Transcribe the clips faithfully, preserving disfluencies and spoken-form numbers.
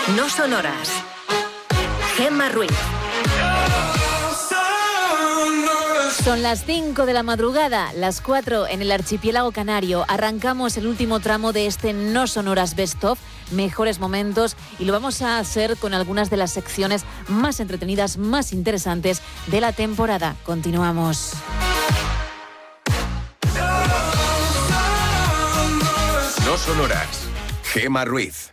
No sonoras. Gemma Ruiz. Son las cinco de la madrugada, las cuatro en el archipiélago canario. Arrancamos el último tramo de este No Sonoras Best Of, mejores momentos, y lo vamos a hacer con algunas de las secciones más entretenidas, más interesantes de la temporada. Continuamos. No sonoras. Gemma Ruiz.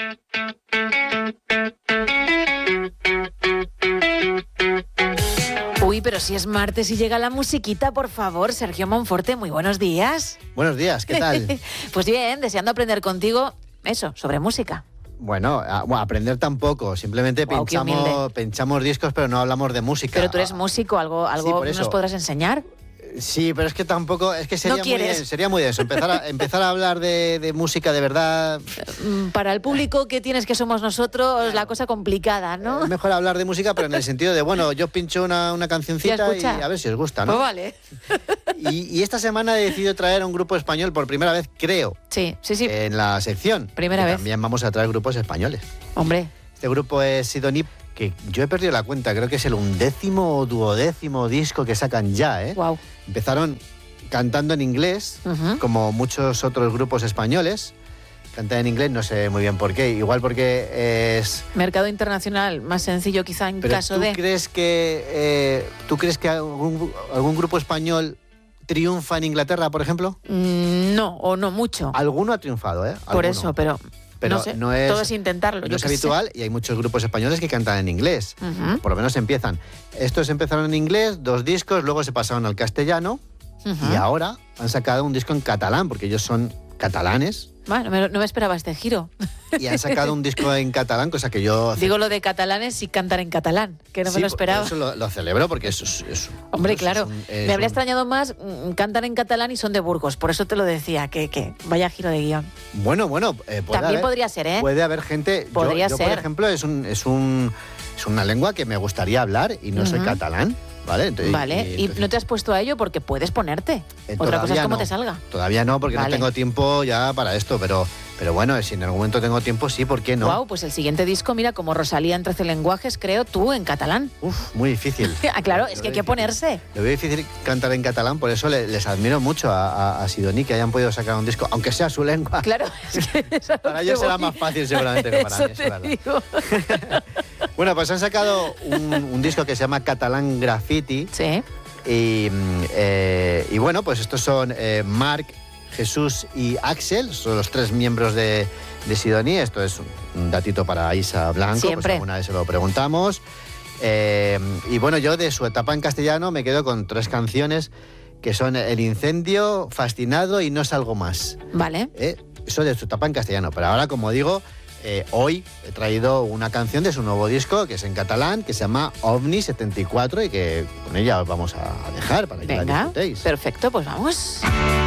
Uy, pero si es martes y llega la musiquita, por favor, Sergio Monforte, muy buenos días. Buenos días, ¿qué tal? Pues bien, deseando aprender contigo, eso, sobre música. Bueno, a, bueno, aprender tampoco, simplemente Guau, qué pinchamos, humilde. pinchamos discos, pero no hablamos de música. Pero tú eres músico, ¿algo, Sí, algo por eso. nos podrás enseñar? Sí, pero es que tampoco, es que sería, ¿No muy, quieres? sería muy denso. Empezar a, empezar a hablar de, de música de verdad. Mm, Para el público que tienes que somos nosotros, la cosa complicada, ¿no? Es mejor hablar de música, pero en el sentido de, bueno, yo pincho una, una cancioncita Ya y escucha. a ver si os gusta, ¿no? Pues vale. Y, y esta semana he decidido traer a un grupo español por primera vez, creo, Sí, sí, sí. en la sección. Primera Y vez. También vamos a traer grupos españoles. Hombre, Este grupo es Sidoní, que yo he perdido la cuenta, creo que es el undécimo o duodécimo disco que sacan ya, ¿eh? wow. Empezaron cantando en inglés, Ujú. como muchos otros grupos españoles. Cantan en inglés, no sé muy bien por qué. Igual porque es... Mercado internacional, más sencillo quizá en Pero caso ¿tú de... crees que eh, tú crees que algún, algún grupo español triunfa en Inglaterra, por ejemplo? Mm, no, o no mucho. Alguno ha triunfado, ¿eh? Por Alguno. eso, pero, Pero no sé, no es- todo es intentarlo. No yo es qué sé. habitual y hay muchos grupos españoles que cantan en inglés. Ujú, Por lo menos empiezan. Estos empezaron en inglés, dos discos, luego se pasaron al castellano ujú. y ahora han sacado un disco en catalán, porque ellos son catalanes, Bueno, me- no me esperaba este giro. y han sacado un disco en catalán, cosa que yo... Digo lo de catalanes y cantar en catalán, que no Sí, me lo por- esperaba. por Eso lo, lo celebro, porque eso es... es- Hombre, eso claro, es un- es me habría un- extrañado más, mm, cantan en catalán y son de Burgos, por eso te lo decía, que, que vaya giro de guión. Bueno, bueno, eh, puede También haber, podría ser, ¿eh? puede haber gente... yo- Podría yo, ser. por ejemplo, es, un, es, un, es una lengua que me gustaría hablar y no soy Ujú. catalán, ¿vale? Entonces- Vale, y entonces- no te has puesto a ello porque puedes ponerte. Eh, Otra cosa es todavía cómo no. te salga. Todavía no, porque Vale. no tengo tiempo ya para esto, pero, pero bueno, si en algún momento tengo tiempo, sí, ¿por qué no? Guau, pues el siguiente disco, mira, como Rosalía en trece lenguajes, creo, tú en catalán. Uf, muy difícil. Ah, claro, Lo es que veo hay que difícil. ponerse. Lo veo difícil cantar en catalán, por eso le- les admiro mucho a, a, a Sidoní que hayan podido sacar un disco, aunque sea su lengua. Claro, es que es a lo Para que ellos será voy. más fácil seguramente que para Eso mí, eso te es verdad. digo. Bueno, pues han sacado un, un disco que se llama Catalán Graffiti Sí, y, mm, eh, y bueno, pues estos son eh, Marc, Jesús y Axel, son los tres miembros de, de Sidoní. Esto es un datito para Isa Blanco, Siempre. pues alguna vez se lo preguntamos. Eh, y bueno, yo de su etapa en castellano me quedo con tres canciones que son El Incendio, Fascinado y No Salgo Más. vale. ¿eh? Eso de su etapa en castellano. Pero ahora, como digo, eh, hoy he traído una canción de su nuevo disco, que es en catalán, que se llama OVNI setenta y cuatro y que con ella os vamos a dejar para que la Venga, disfrutéis. perfecto, pues vamos.